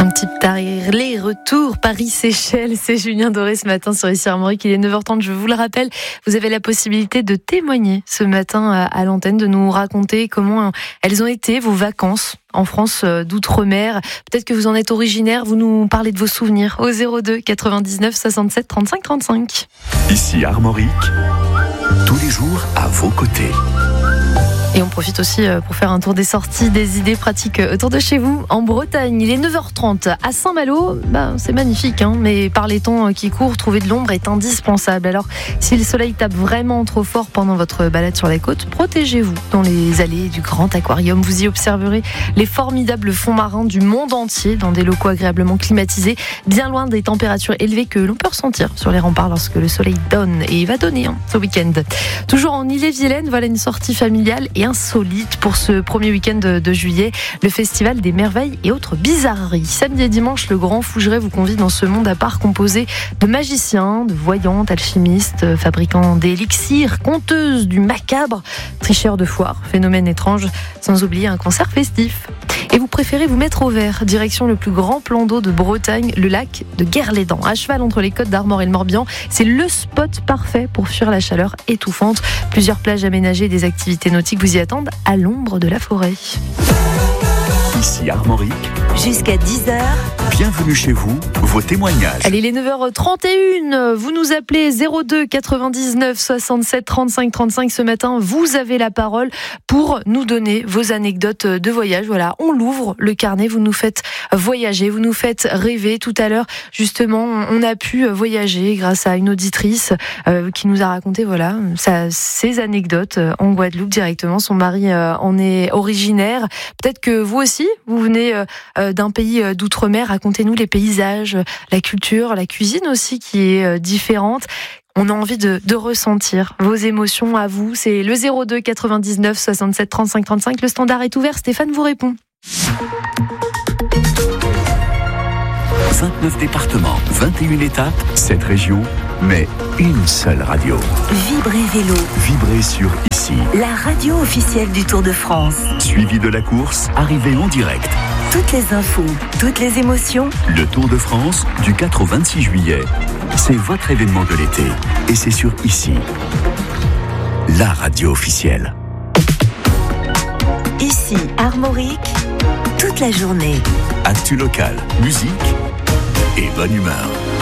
Petit aller-retour Paris-Seychelles, c'est Julien Doré ce matin sur Ici Armorique. Il est 9h30, je vous le rappelle. Vous avez la possibilité de témoigner ce matin à l'antenne, de nous raconter comment elles ont été vos vacances en France d'outre-mer. Peut-être que vous en êtes originaire, vous nous parlez de vos souvenirs au 02 99 67 35 35. Ici Armorique, tous les jours à vos côtés. Et on profite aussi pour faire un tour des sorties, des idées pratiques autour de chez vous, en Bretagne. Il est 9h30 à Saint-Malo, c'est magnifique, mais par les temps qui courent, trouver de l'ombre est indispensable. Alors, si le soleil tape vraiment trop fort pendant votre balade sur la côte, protégez-vous dans les allées du grand aquarium. Vous y observerez les formidables fonds marins du monde entier, dans des locaux agréablement climatisés, bien loin des températures élevées que l'on peut ressentir sur les remparts lorsque le soleil donne, et il va donner ce week-end. Toujours en Ille-et-Vilaine, voilà une sortie familiale et insolite pour ce premier week-end de juillet, le Festival des merveilles et autres bizarreries. Samedi et dimanche, le Grand Fougeret vous convie dans ce monde à part composé de magiciens, de voyantes, alchimistes, fabricants d'élixirs, conteuses du macabre, tricheurs de foire, phénomène étrange, sans oublier un concert festif. Et vous préférez vous mettre au vert, direction le plus grand plan d'eau de Bretagne, le lac de Guerlédan. À cheval entre les côtes d'Armor et le Morbihan, c'est le spot parfait pour fuir la chaleur étouffante. Plusieurs plages aménagées et des activités nautiques vous y attendent à l'ombre de la forêt. Ici Armorique, jusqu'à 10h. Bienvenue chez vous, vos témoignages. Allez, il est 9h31, vous nous appelez 02 99 67 35 35 ce matin, vous avez la parole pour nous donner vos anecdotes de voyage. Voilà, on l'ouvre, le carnet, vous nous faites voyager, vous nous faites rêver. Tout à l'heure, justement, on a pu voyager grâce à une auditrice qui nous a raconté ses anecdotes en Guadeloupe directement. Son mari en est originaire. Peut-être que vous aussi, vous venez d'un pays d'outre-mer. Racontez-nous les paysages, la culture, la cuisine aussi qui est différente. On a envie de ressentir vos émotions à vous. C'est le 02 99 67 35 35. Le standard est ouvert. Stéphane vous répond. 29 départements, 21 étapes, 7 régions, mais une seule radio. Vibrez Vélo. Vibrez sur Ici. La radio officielle du Tour de France. Suivi de la course, arrivée en direct. Toutes les infos, toutes les émotions. Le Tour de France, du 4 au 26 juillet. C'est votre événement de l'été. Et c'est sur Ici. La radio officielle. Ici, Armorique, toute la journée. Actu local, musique et bonne humeur.